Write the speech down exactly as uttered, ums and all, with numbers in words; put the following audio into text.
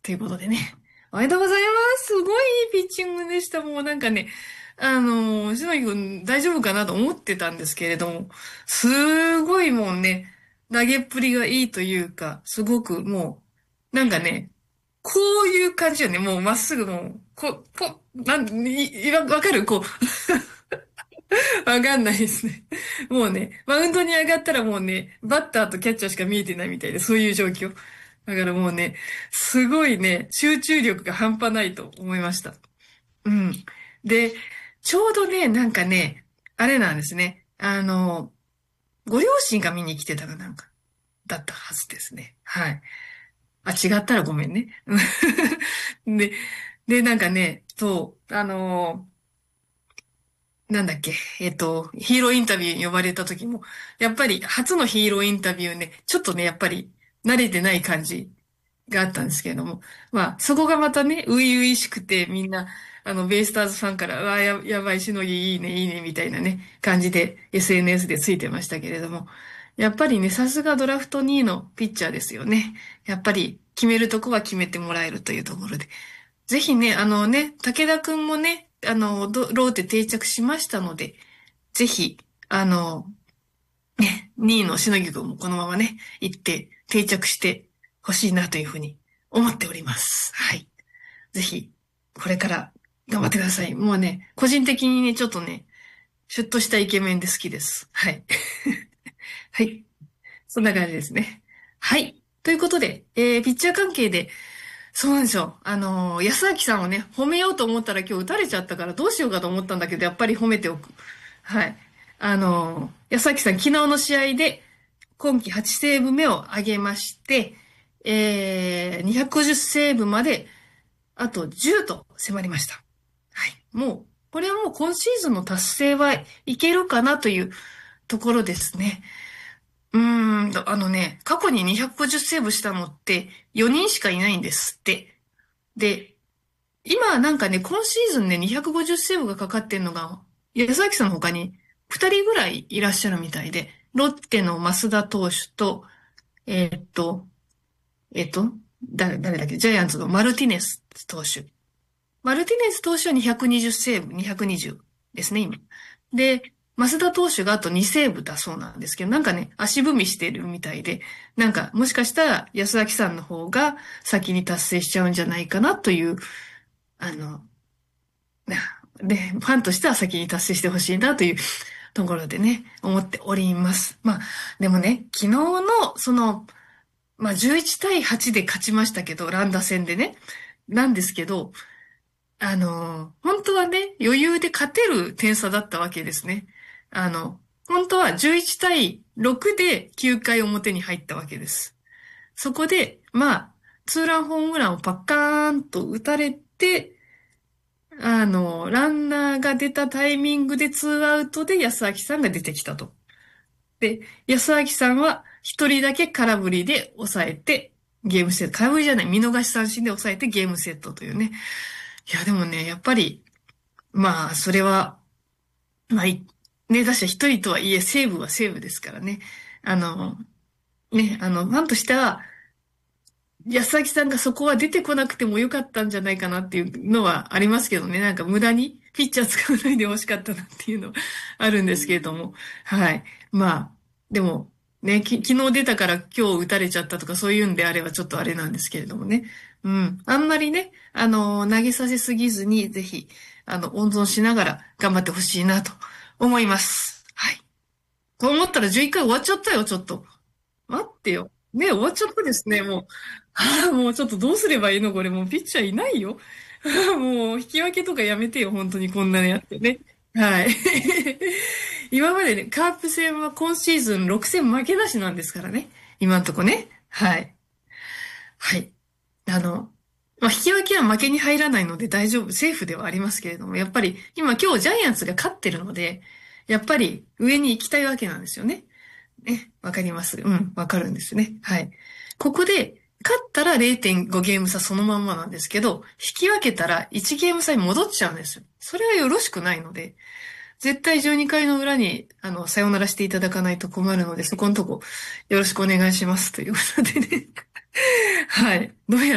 ということでね。おめでとうございます。すごいいいピッチングでした。もうなんかね、あの、篠木くん大丈夫かなと思ってたんですけれども、すごいもうね、投げっぷりがいいというか、すごくもう、なんかね、こういう感じよね。もうまっすぐもう、こ、こ、なん、い、いわわかるこう、わかんないですね。もうね、マウンドに上がったらもうね、バッターとキャッチャーしか見えてないみたいで、そういう状況。だからもうね、すごいね、集中力が半端ないと思いました。うん。で、ちょうどね、なんかね、あれなんですね。あの、ご両親が見に来てたかなんか、だったはずですね。はい。あ、違ったらごめんね。で、で、なんかね、そう、あのなんだっけ、えっと、ヒーローインタビューに呼ばれた時も、やっぱり初のヒーローインタビューね、ちょっとね、やっぱり慣れてない感じがあったんですけれども、まあ、そこがまたね、初々しくて、みんな、あの、ベイスターズファンから、うわや、やばい、しのぎいいね、いいね、みたいなね、感じで エスエヌエス でついてましたけれども、やっぱりね、さすがドラフトにいのピッチャーですよね。やっぱり決めるとこは決めてもらえるというところで。ぜひね、あのね、武田くんもね、あの、どローテ定着しましたので、ぜひ、あの、ね、にいのしのぎくんもこのままね、行って定着してほしいなというふうに思っております。はい。ぜひ、これから頑張ってください。もうね、個人的にね、ちょっとね、シュッとしたイケメンで好きです。はい。はい。そんな感じですね。はい。ということで、えー、ピッチャー関係で、そうなんですよ。あのー、安明さんをね、褒めようと思ったら今日打たれちゃったからどうしようかと思ったんだけど、やっぱり褒めておく。はい。あのー、安明さん昨日の試合で今季はちセーブ目を挙げまして、えー、にひゃくごじゅうセーブまであとじゅうと迫りました。はい。もう、これはもう今シーズンの達成はいけるかなというところですね。うーん、あのね、過去ににひゃくごじゅうセーブしたのってよにんしかいないんですって。で、今なんかね、今シーズンね、にひゃくごじゅうセーブがかかってんのが、安崎さんの他にふたりぐらいいらっしゃるみたいで、ロッテの増田投手と、えーっと、えーっと、誰、誰だっけ、ジャイアンツのマルティネス投手。マルティネス投手はにひゃくにじゅうセーブ、にひゃくにじゅうですね、今。で、増田投手があとにセーブだそうなんですけど、なんかね、足踏みしてるみたいで、なんか、もしかしたら安崎さんの方が先に達成しちゃうんじゃないかなという、あの、なで、ファンとしては先に達成してほしいなというところでね、思っております。まあ、でもね、昨日の、その、まあ、じゅういち対はちで勝ちましたけど、乱打戦でね。なんですけど、あの、本当はね、余裕で勝てる点差だったわけですね。あの、本当はじゅういち対ろくできゅうかい表に入ったわけです。そこで、まあ、ツーランホームランをパッカーンと打たれて、あの、ランナーが出たタイミングでツーアウトで安明さんが出てきたと。で、安明さんは一人だけ空振りで抑えてゲームセット。空振りじゃない、見逃し三振で抑えてゲームセットというね。いや、でもね、やっぱり、まあ、それは、まあ、いね、打者一人とはいえ、セーブはセーブですからね。あの、ね、あの、ファンとしては、安崎さんがそこは出てこなくてもよかったんじゃないかなっていうのはありますけどね。なんか無駄にピッチャー使わないで欲しかったなっていうのはあるんですけれども。はい。まあ、でも、ね、き、昨日出たから今日打たれちゃったとかそういうんであればちょっとあれなんですけれどもね。うん。あんまりね、あの、投げさせすぎずに、ぜひ、あの、温存しながら頑張ってほしいなと思います。はい。と思ったらじゅういっかい終わっちゃったよ、ちょっと。待ってよ。ね、終わっちゃったですね、もう。ああ、もうちょっとどうすればいいのこれ、もうピッチャーいないよ。もう引き分けとかやめてよ、本当にこんなのやってね。はい。今までね、カープ戦は今シーズンろく戦負けなしなんですからね。今んとこね。はい。はい。あの、まあ、引き分けは負けに入らないので大丈夫、セーフではありますけれども、やっぱり今今日ジャイアンツが勝ってるので、やっぱり上に行きたいわけなんですよね。ね、わかります。うん、わかるんですね。はい。ここで、勝ったられいてんごゲーム差そのまんまなんですけど、引き分けたらいちゲーム差に戻っちゃうんですよ。それはよろしくないので、絶対じゅうにかいの裏に、あの、さよならしていただかないと困るので、そこのとこ、よろしくお願いします。ということでね。はい。どうやら